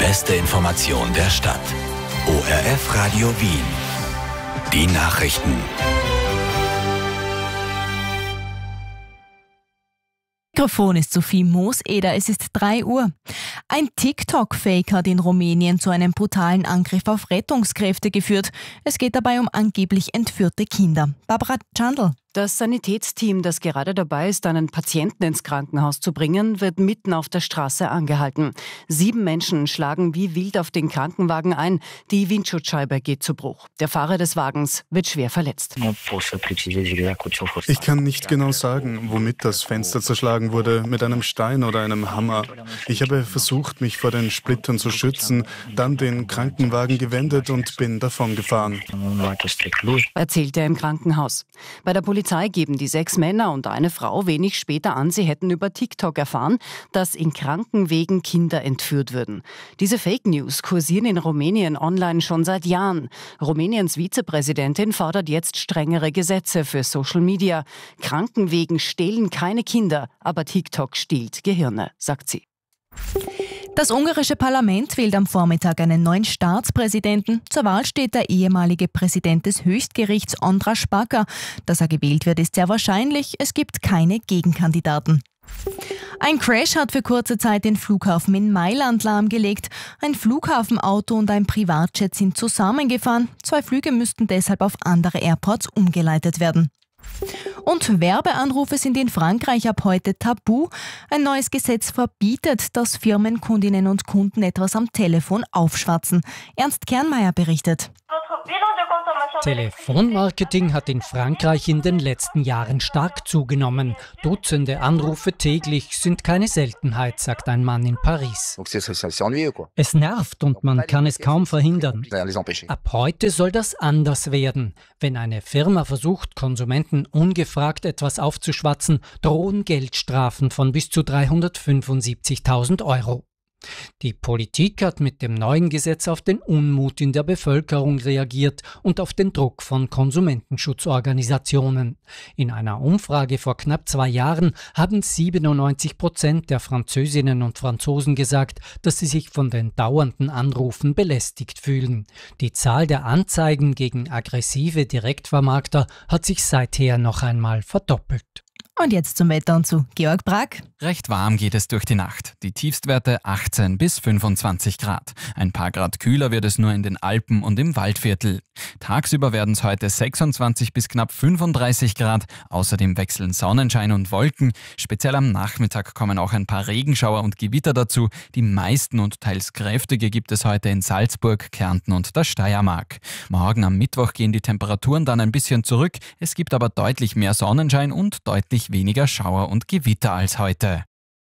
beste Information der Stadt. ORF Radio Wien. Die Nachrichten. Mikrofon ist Sophie Mooseder, es ist 3 Uhr. Ein TikTok-Fake hat in Rumänien zu einem brutalen Angriff auf Rettungskräfte geführt. Es geht dabei um angeblich entführte Kinder. Barbara Chandl. Das Sanitätsteam, das gerade dabei ist, einen Patienten ins Krankenhaus zu bringen, wird mitten auf der Straße angehalten. 7 Menschen schlagen wie wild auf den Krankenwagen ein. Die Windschutzscheibe geht zu Bruch. Der Fahrer des Wagens wird schwer verletzt. Ich kann nicht genau sagen, womit das Fenster zerschlagen wurde, mit einem Stein oder einem Hammer. Ich habe versucht, mich vor den Splittern zu schützen, dann den Krankenwagen gewendet und bin davon gefahren. Erzählt er im Krankenhaus. Bei der Polizei geben die 6 Männer und eine Frau wenig später an, sie hätten über TikTok erfahren, dass in Krankenwegen Kinder entführt würden. Diese Fake News kursieren in Rumänien online schon seit Jahren. Rumäniens Vizepräsidentin fordert jetzt strengere Gesetze für Social Media. Krankenwegen stehlen keine Kinder, aber TikTok stiehlt Gehirne, sagt sie. Das ungarische Parlament wählt am Vormittag einen neuen Staatspräsidenten. Zur Wahl steht der ehemalige Präsident des Höchstgerichts András Baka. Dass er gewählt wird, ist sehr wahrscheinlich. Es gibt keine Gegenkandidaten. Ein Crash hat für kurze Zeit den Flughafen in Mailand lahmgelegt. Ein Flughafenauto und ein Privatjet sind zusammengefahren. 2 Flüge müssten deshalb auf andere Airports umgeleitet werden. Und Werbeanrufe sind in Frankreich ab heute tabu. Ein neues Gesetz verbietet, dass Firmenkundinnen und Kunden etwas am Telefon aufschwatzen. Ernst Kernmeier berichtet. Telefonmarketing hat in Frankreich in den letzten Jahren stark zugenommen. Dutzende Anrufe täglich sind keine Seltenheit, sagt ein Mann in Paris. Es nervt und man kann es kaum verhindern. Ab heute soll das anders werden. Wenn eine Firma versucht, Konsumenten ungefragt etwas aufzuschwatzen, drohen Geldstrafen von bis zu 375.000 €. Die Politik hat mit dem neuen Gesetz auf den Unmut in der Bevölkerung reagiert und auf den Druck von Konsumentenschutzorganisationen. In einer Umfrage vor knapp 2 Jahren haben 97% der Französinnen und Franzosen gesagt, dass sie sich von den dauernden Anrufen belästigt fühlen. Die Zahl der Anzeigen gegen aggressive Direktvermarkter hat sich seither noch einmal verdoppelt. Und jetzt zum Wetter und zu Georg Brack. Recht warm geht es durch die Nacht. Die Tiefstwerte 18 bis 25 Grad. Ein paar Grad kühler wird es nur in den Alpen und im Waldviertel. Tagsüber werden es heute 26 bis knapp 35 Grad. Außerdem wechseln Sonnenschein und Wolken. Speziell am Nachmittag kommen auch ein paar Regenschauer und Gewitter dazu. Die meisten und teils kräftige gibt es heute in Salzburg, Kärnten und der Steiermark. Morgen am Mittwoch gehen die Temperaturen dann ein bisschen zurück. Es gibt aber deutlich mehr Sonnenschein und deutlich weniger Schauer und Gewitter als heute.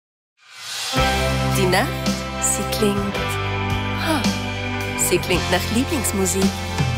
Die Nacht, sie klingt nach Lieblingsmusik.